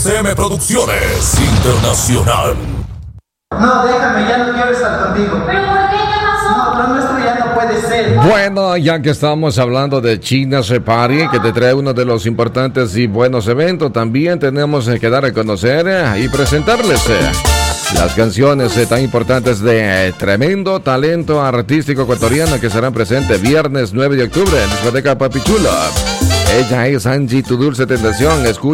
CM Producciones Internacional. No, déjame, ya no quiero estar contigo. ¿Pero por qué? ¿Qué pasó? No, lo nuestro ya no puede ser. Bueno, ya que estamos hablando de China Separi, que te trae uno de los importantes y buenos eventos, también tenemos que dar a conocer y presentarles las canciones tan importantes de tremendo talento artístico ecuatoriano que serán presentes viernes 9 de octubre en discoteca Papichulo. Ella es Angie, tu dulce tentación. Escucha